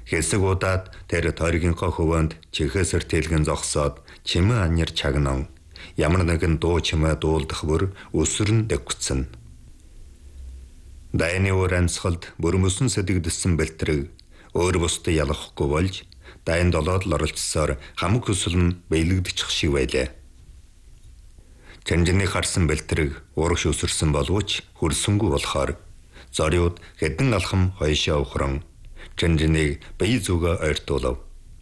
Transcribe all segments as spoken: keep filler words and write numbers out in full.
Хэсэг удаад тэр тойргийнхоо хөвөөнд чихээсэр тэлгэн зогсоод чимээ анир чагнан. Ямар нэгэн дуу чимээ дуулдах бүр өсвөр нь дэггцэн. Дайны уур амьсгалд бүрмөсөн сэдэгдсэн бэлтрэг өөр бусдад ялахгүй болж дайн долоод л оролцсоор хамаг хүсэл нь биелэгдчих шиг байлаа. Чанжины харсан бэлтрэг урагш өсөрсөн боловч хөрсөнгүү болохоор зориуд хэдэн алхам хойшоо ухран Чанжиныг бие зүгөө ойртуулав.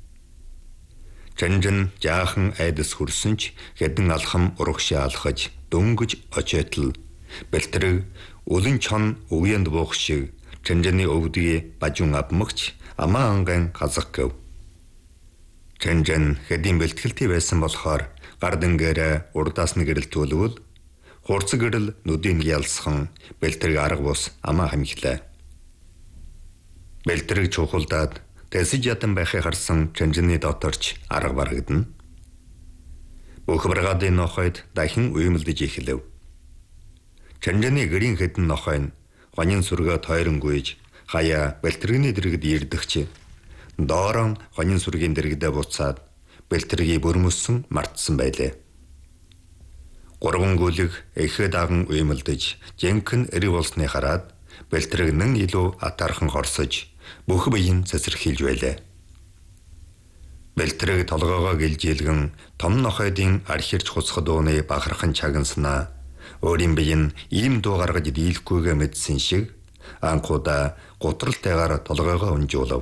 Чанжин жаахан айдас хүрсэн ч хэдэн алхам урагшаа алхаж дөнгөж очиотл бэлтрэг үлэн чон өвөнд буух шиг Чанжины өвдгийг бажун авмагч амаа анган газах гэв. Чанжин хэдийн бэлтгэлтэй байсан болохоор гардангаараа урдаас нь гэрэлтүүлвэл хурцэг гэрэл нүдийг ялсхан бэлтрэг арга бус амаа хамхилаа. Бэлтрэг чухалдаад тэсэж ядан байхыг харсан Чанжины доторч арга барагдана. Бүх баргаадын нохойд дахин уймалдаж эхлэв. Чанжины гэрийн хэдэн нохой нь гонин сүргээ тойронгүйж хаяа бэлтрэгний дэргэд ирдэгч доорон гонин сүргийн дэргэдээ буцаад бэлтрэгийг бүрмөссөн мартсан байлаа. Гурван гүлэг эхэ даган уймалдаж жинхэнэ эри болсны хараад бэлтрэг нэн илүү атаархан хорсож бүх биеийн цэцэрхийлж байлаа. Бэлтрэг толгоогоо гэлжээлгэн том нохойдын архирч хуцах дууны бахархан чагнснаа өөрийн бие нь ийм дуу гаргаж дийлэхгүйгээ мэдсэн шиг анхудаа гутралтайгаар толгоогоо унжуулав.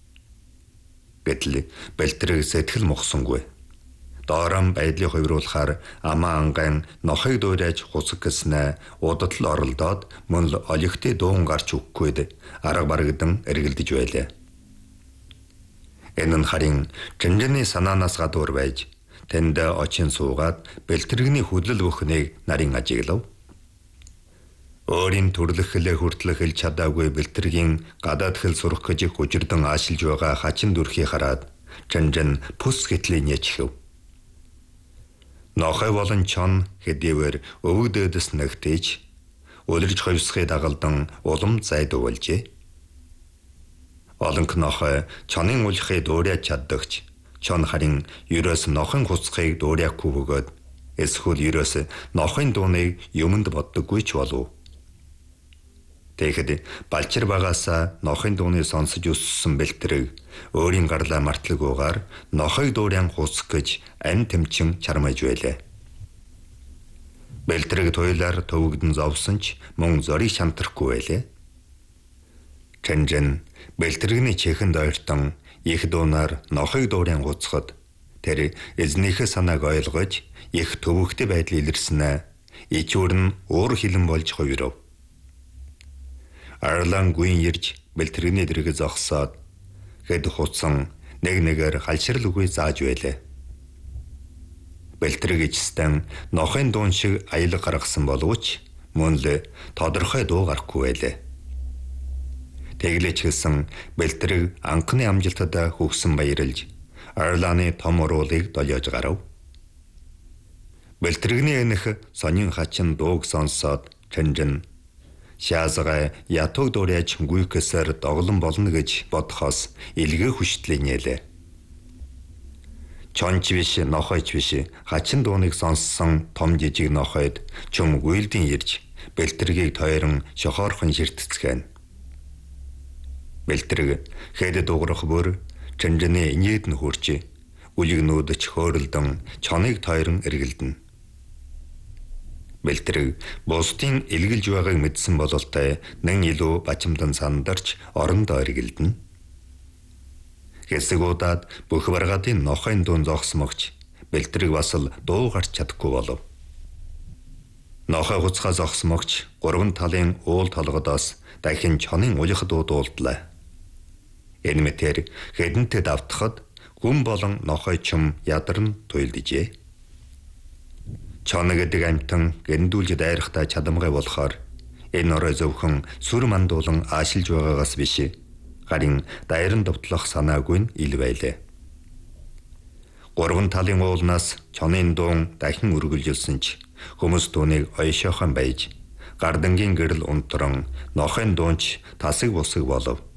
Гэтэл бэлтрэг сэтгэл мохсонгүй. Доорон байдлыг хувируулахаар амаа анган нохойг дуурайж хуцаг гэснэ удад л оролдоод мөн л олигтой дуун гарч өгөхгүйд арга барагдан эргэлдэж байлаа. Энэ нь харин Чанжины санаанаас гадуур байж тэнд очин суугаад бэлтрэгний хөдлөл бүхнийг нарийн ажиглав. Өөрийн төрлөхлөө хүртэл хэлж чадаагүй бэлтрэгийн гадаад хэл сурах гэж хүчирдэн аашилж байгаа хачин дүрхийг хараад Чанжин пүс гэтлээ нячхив. Нохой болон чон хэдийвэр өвөг дээдэс нэгтэж улирж ховсхыг дагалдан улам зайд өвөлжээ. Олонх нохой чонын улихыг дуурайж чаддагч чон харин ерөөс нохын хуцхыг дуурайхгүй бөгөөд эсвэл ерөөс нохын дууныг юмд боддоггүй ч болов. Тэгэхэд балчир багаасаа нохын дууны сонсож өссөн бэлтрэг өөрийн гарлаа мартлagуугаар нохойг дуурайан хуцах гэж ам тэмчин чармайж байлаа. Бэлтрэг туйлаар төвөгдөн зовсон ч мөн зориг шантрахгүй байлаа. Чанжин бэлтрэгний чихэнд ойртон их дуунаар нохойг дуурайан хуцахад тэр эзнийхээ санааг ойлгож их төвөгтэй байдал илэрснэ ичүүр нь уур хилэн болж хувирав. Арлан гүйн ирж бэлтрэгний дэрэг зогсоод хэд хуцсан нэг нэгээр халширал үгүй зааж байлаа. Бэлтрэг ичстэн нохын дуун шиг аялга гаргасан боловч мөн л тодорхой дуу гарахгүй байлаа. Тэглэж хэлсэн бэлтрэг анхны амжилтад хөгсөн баярлж Арланы том уруулыг долоож гарав. Бэлтрэгний энэх сонин хачин дууг сонсоод Чанжин шаазгаа ятог дуурайж гүйкэсээр доглон болно гэж бодхоос илгээ хүчтлээ нээлээ. Чонч биш, нохойч биш, хачин дууныг сонссон том жижиг нохойд чөм гүйлдэн ирж бэлтрэгийг тойрон шохоорхон ширтцгэн. Бэлтрэг хэд дуурах бүр Чанжины инээд нь хурж үлэгнүүдч хөөрөлдөн чоныг тойрон эргэлдэнэ. Бэлтрэг бусдын илгэлж байгааг мэдсэн бололтой нэн илүү бачимдан сандарч орондоо эргэлдэнэ. Хэсэг удаад бүх баргаадын нохойн дуун зогсмогч бэлтрэг бас л дуу гарч чадахгүй болов. Нохой хуцгаа зогсмогч гурван талын уул толгодоос дахин чонын улих дуу дуулдлаа. Энэ мэтэр хэдэнтэй давтахад гүн болон нохой чим ядарн туйлджээ. Чон гэдэг амьтан гэндүүлж дайрахтаа чадамгай болохоор энэ орой зөвхөн сүр мандуулан аашилж байгаагаас биш харин дайран довтлох санаагүй нь ил байлаа. Гурван талын уулнаас чонын дуун дахин үргэлжилсэн ч хүмүүс дууныг ойшоохон байж гардангийн гэрэл унтран нохын дуунч тасаг бусаг болов.